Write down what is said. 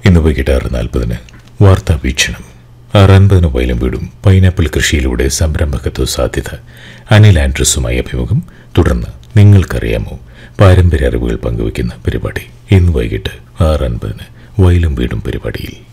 ഇന്ന് വൈകിട്ട് 6:40 വാർത്താ വീക്ഷണം. 6:50 വയലും വീടും പൈനാപ്പിൾ കൃഷിയിലൂടെ സംരംഭകത്വ സാധ്യത. അനിൽ ആൻഡ്രസുമായി അഭിമുഖം. തുടർന്ന് നിങ്ങൾക്കറിയാമോ പാരമ്പര്യ അറിവുകൾ പങ്കുവയ്ക്കുന്ന പരിപാടി. ഇന്ന് വൈകിട്ട് 6:50 വയലും വീടും പരിപാടിയിൽ.